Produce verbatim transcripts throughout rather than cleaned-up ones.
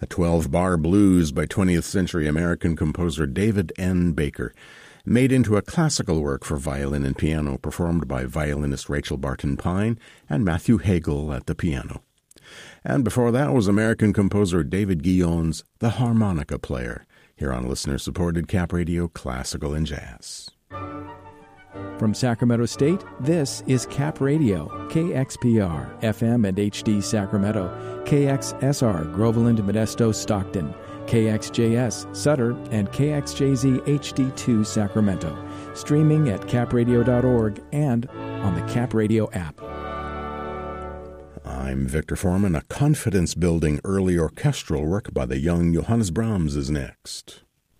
a twelve-bar blues by twentieth century American composer David N. Baker, made into a classical work for violin and piano performed by violinist Rachel Barton Pine and Matthew Hagel at the piano. And before that was American composer David Guillon's The Harmonica Player, here on listener-supported Cap Radio Classical and Jazz. From Sacramento State, this is Cap Radio, K X P R, F M and H D Sacramento, K X S R, Groveland, Modesto, Stockton, K X J S, Sutter, and K X J Z H D two Sacramento, streaming at cap radio dot org and on the Cap Radio app. I'm Victor Foreman. A confidence-building early orchestral work by the young Johannes Brahms is next.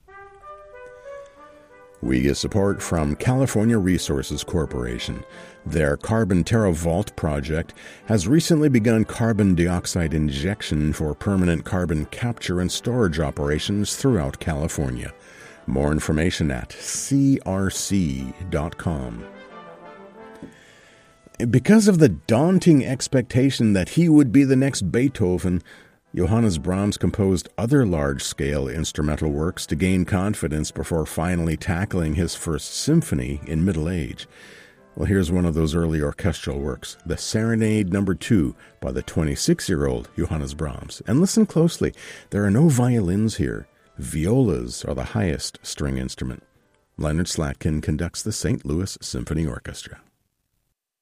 We get support from California Resources Corporation. Their Carbon TerraVault project has recently begun carbon dioxide injection for permanent carbon capture and storage operations throughout California. More information at c r c dot com. Because of the daunting expectation that he would be the next Beethoven, Johannes Brahms composed other large-scale instrumental works to gain confidence before finally tackling his first symphony in middle age. Well, here's one of those early orchestral works, the Serenade Number Two by the twenty-six-year-old Johannes Brahms. And listen closely, there are no violins here. Violas are the highest string instrument. Leonard Slatkin conducts the Saint Louis Symphony Orchestra.